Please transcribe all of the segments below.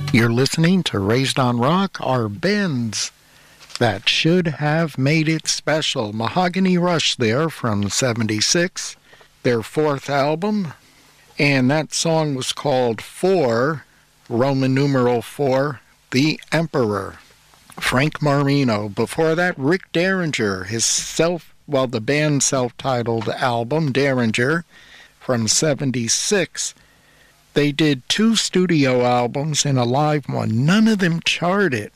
You're listening to Raised on Rock, our bands that should have made it special. Mahogany Rush there from 76, their fourth album. And that song was called 4, Roman numeral 4, The Emperor. Frank Marino. Before that, Rick Derringer, the band's self-titled album, Derringer, from 76. They did 2 studio albums and a live one. None of them charted.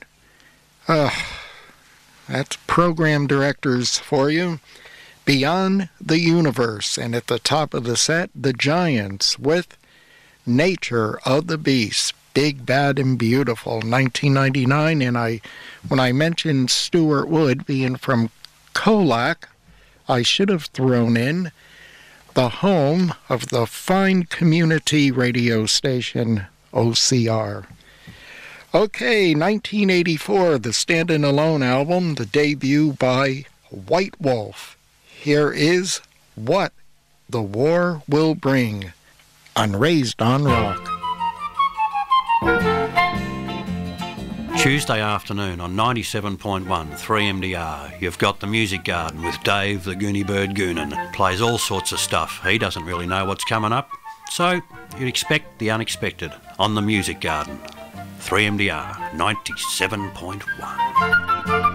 That's program directors for you. Beyond the Universe, and at the top of the set, The Giants with Nature of the Beast, Big, Bad, and Beautiful, 1999. And when I mentioned Stuart Wood being from Colac, I should have thrown in the home of the fine community radio station OCR. Okay, 1984, the Standin' Alone album, the debut by White Wolf. Here is What the War Will Bring on Raised on Rock. Tuesday afternoon on 97.1 3MDR, you've got the Music Garden with Dave the Goonie Bird Goonan. Plays all sorts of stuff. He doesn't really know what's coming up, so you'd expect the unexpected on the Music Garden. 3MDR 97.1.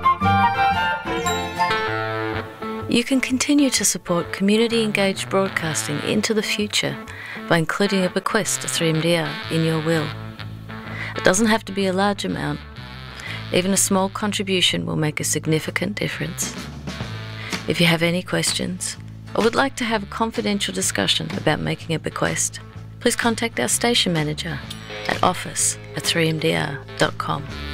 You can continue to support community-engaged broadcasting into the future by including a bequest to 3MDR in your will. It doesn't have to be a large amount. Even a small contribution will make a significant difference. If you have any questions or would like to have a confidential discussion about making a bequest, please contact our station manager at office@3mdr.com.